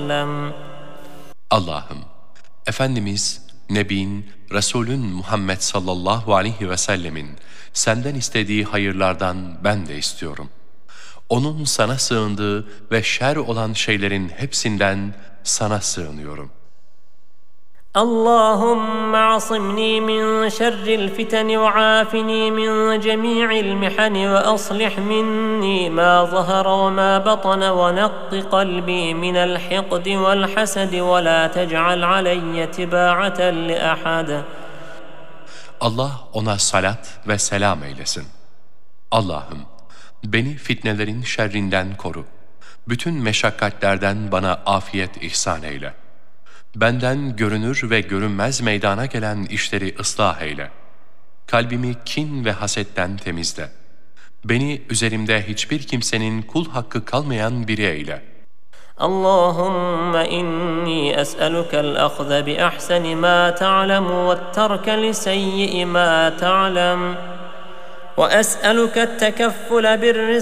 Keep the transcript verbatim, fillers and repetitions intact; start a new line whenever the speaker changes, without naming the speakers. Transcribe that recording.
وسلم.
Allah'ım, Efendimiz, Nebin, Resulün Muhammed sallallahu aleyhi ve sellemin senden istediği hayırlardan ben de istiyorum. Onun sana sığındığı ve şer olan şeylerin hepsinden sana sığınıyorum.
اللهم اعصمني من شر الفتن وعافني من جميع المحن وأصلح مني ما ظهر وما بطن ونق قلبي من الحقد والحسد ولا تجعل علي تباعة لأحد.
Allah ona salat ve selam eylesin. Allah'ım, beni fitnelerin şerrinden koru. Bütün meşakkatlerden bana afiyet ihsan eyle. Benden görünür ve görünmez meydana gelen işleri ıslah eyle. Kalbimi kin ve hasetten temizle. Beni üzerimde hiçbir kimsenin kul hakkı kalmayan biri eyle.
اللهم إني أسألك الأخذ بأحسن ما تعلم والترك لسيء ما تعلم وأسألك التكفل بالرزق